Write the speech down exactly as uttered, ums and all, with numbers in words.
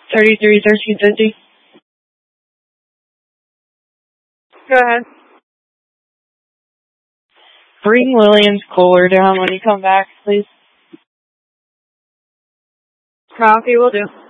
thirty-three thirteen fifty. Go ahead. Bring Lillian's cooler down when you come back, please. Copy, will do.